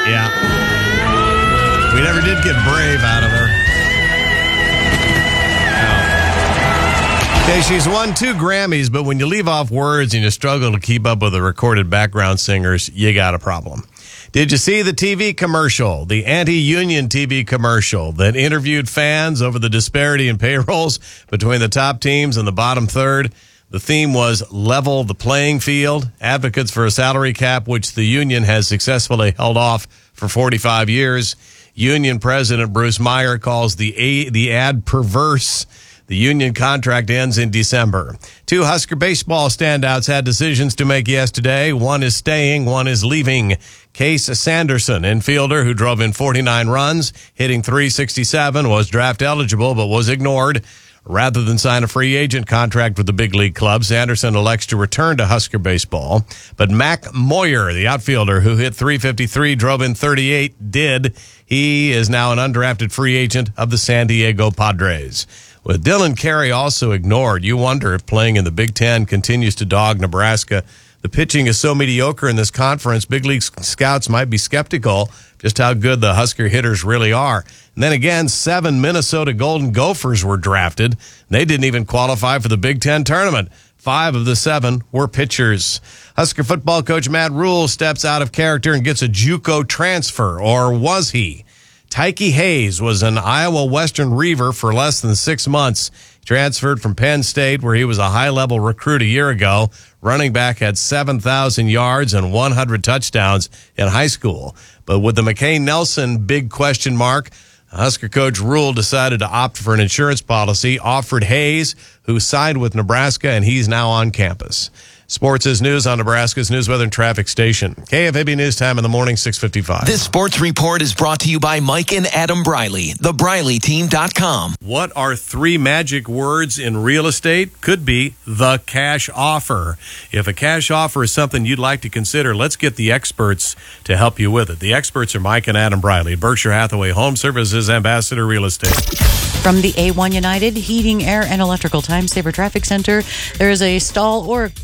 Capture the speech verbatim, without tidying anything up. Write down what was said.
Yeah. We never did get Brave out of her. Okay, she's won two Grammys, but when you leave off words and you struggle to keep up with the recorded background singers, you got a problem. Did you see the T V commercial, the anti-union T V commercial that interviewed fans over the disparity in payrolls between the top teams and the bottom third? The theme was level the playing field. Advocates for a salary cap, which the union has successfully held off for forty-five years. Union President Bruce Meyer calls the a- the ad perverse. The union contract ends in December. Two Husker baseball standouts had decisions to make yesterday. One is staying, one is leaving. Case Sanderson, infielder who drove in forty-nine runs, hitting three sixty-seven, was draft eligible but was ignored. Rather than sign a free agent contract with the big league club, Sanderson elects to return to Husker baseball. But Mac Moyer, the outfielder who hit three fifty-three, drove in thirty-eight, did. He is now an undrafted free agent of the San Diego Padres. With Dylan Carey also ignored, you wonder if playing in the Big Ten continues to dog Nebraska. The pitching is so mediocre in this conference, big league scouts might be skeptical just how good the Husker hitters really are. And then again, seven Minnesota Golden Gophers were drafted. They didn't even qualify for the Big Ten tournament. Five of the seven were pitchers. Husker football coach Matt Rule steps out of character and gets a JUCO transfer, or was he? Tyke Hayes was an Iowa Western Reaver for less than six months. He transferred from Penn State, where he was a high-level recruit a year ago. Running back had seven thousand yards and one hundred touchdowns in high school. But with the McKay Nelson big question mark, Husker coach Rule decided to opt for an insurance policy, offered Hayes, who signed with Nebraska, and he's now on campus. Sports is news on Nebraska's News, Weather, and Traffic Station. K F A B News Time in the morning, six fifty-five. This sports report is brought to you by Mike and Adam Briley, the Briley Team dot com. What are three magic words in real estate? Could be the cash offer. If a cash offer is something you'd like to consider, let's get the experts to help you with it. The experts are Mike and Adam Briley, Berkshire Hathaway Home Services Ambassador Real Estate. From the A one United Heating, Air, and Electrical Time Saver Traffic Center, there is a stall or